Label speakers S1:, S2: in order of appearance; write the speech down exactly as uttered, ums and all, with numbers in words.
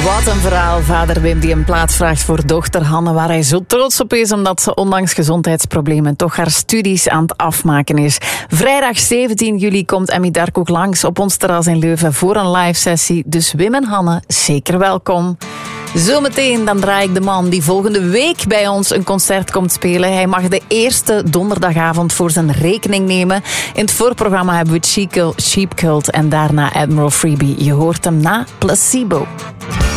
S1: Wat een verhaal. Vader Wim die een plaats vraagt voor dochter Hanne, waar hij zo trots op is, omdat ze ondanks gezondheidsproblemen toch haar studies aan het afmaken is. Vrijdag zeventien juli komt Emmy Dark ook langs op ons terras in Leuven voor een live sessie. Dus Wim en Hanne, zeker welkom. Zometeen dan draai ik de man die volgende week bij ons een concert komt spelen. Hij mag de eerste donderdagavond voor zijn rekening nemen. In het voorprogramma hebben we Sheep Cult en daarna Admiral Freebie. Je hoort hem na Placebo.